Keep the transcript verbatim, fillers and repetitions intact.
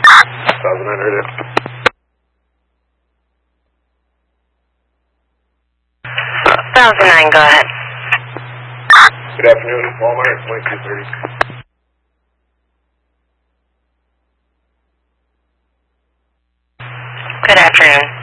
Thousand nine hundred. Thousand nine, go ahead. Good afternoon, Walmart, twenty-two thirty. Good afternoon.